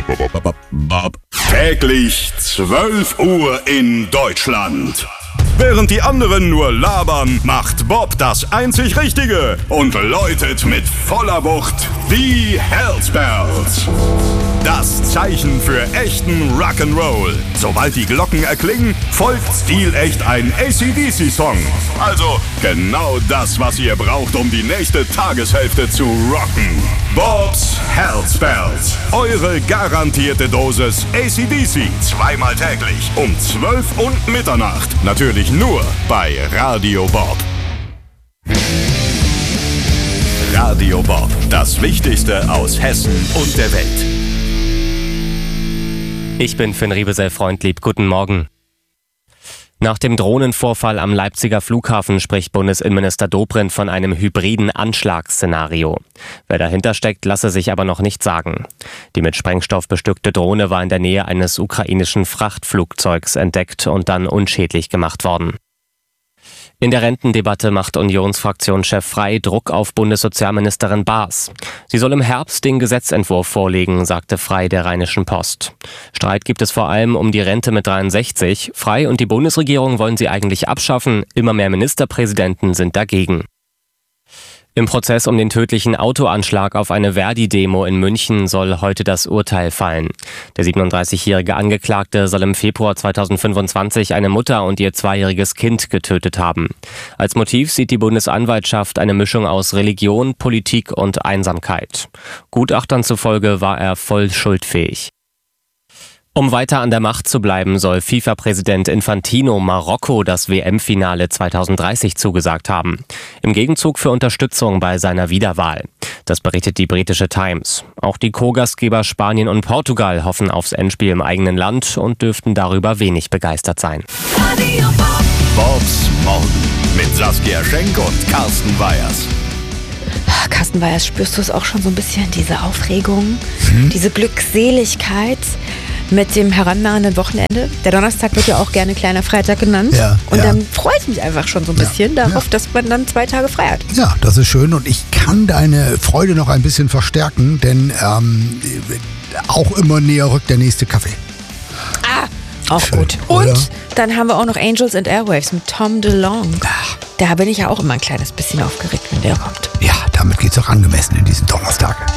Bob. Täglich 12 Uhr in Deutschland. Während die anderen nur labern, macht Bob das einzig Richtige und läutet mit voller Wucht die Hell's Bells. Das Zeichen für echten Rock'n'Roll. Sobald die Glocken erklingen, folgt stilecht ein AC/DC-Song. Also genau das, was ihr braucht, um die nächste Tageshälfte zu rocken. Bob's Hell's Bells. Eure garantierte Dosis AC/DC. Zweimal täglich um 12 und Mitternacht. Natürlich nur bei Radio Bob. Radio Bob. Das Wichtigste aus Hessen und der Welt. Ich bin Finn Riebesell-Freundlieb. Guten Morgen. Nach dem Drohnenvorfall am Leipziger Flughafen spricht Bundesinnenminister Dobrindt von einem hybriden Anschlagsszenario. Wer dahinter steckt, lasse sich aber noch nicht sagen. Die mit Sprengstoff bestückte Drohne war in der Nähe eines ukrainischen Frachtflugzeugs entdeckt und dann unschädlich gemacht worden. In der Rentendebatte macht Unionsfraktionschef Frey Druck auf Bundessozialministerin Baas. Sie soll im Herbst den Gesetzentwurf vorlegen, sagte Frey der Rheinischen Post. Streit gibt es vor allem um die Rente mit 63. Frey und die Bundesregierung wollen sie eigentlich abschaffen. Immer mehr Ministerpräsidenten sind dagegen. Im Prozess um den tödlichen Autoanschlag auf eine Verdi-Demo in München soll heute das Urteil fallen. Der 37-jährige Angeklagte soll im Februar 2025 eine Mutter und ihr 2-jähriges Kind getötet haben. Als Motiv sieht die Bundesanwaltschaft eine Mischung aus Religion, Politik und Einsamkeit. Gutachtern zufolge war er voll schuldfähig. Um weiter an der Macht zu bleiben, soll FIFA-Präsident Infantino Marokko das WM-Finale 2030 zugesagt haben. Im Gegenzug für Unterstützung bei seiner Wiederwahl. Das berichtet die britische Times. Auch die Co-Gastgeber Spanien und Portugal hoffen aufs Endspiel im eigenen Land und dürften darüber wenig begeistert sein. Bobs Morgen mit Saskia Schenk und Carsten Weyers. Carsten Weyers, spürst du es auch schon so ein bisschen, diese Aufregung, diese Glückseligkeit mit dem herannahenden Wochenende? Der Donnerstag wird ja auch gerne kleiner Freitag genannt. Und dann freue ich mich einfach schon so ein bisschen darauf, dass man dann 2 Tage frei hat. Ja, das ist schön und ich kann deine Freude noch ein bisschen verstärken, denn auch immer näher rückt der nächste Kaffee. Auch schön, gut. Und oder? Dann haben wir auch noch Angels and Airwaves mit Tom DeLonge. Da bin ich ja auch immer ein kleines bisschen aufgeregt, wenn der kommt. Ja, damit geht's auch angemessen in diesen Donnerstag.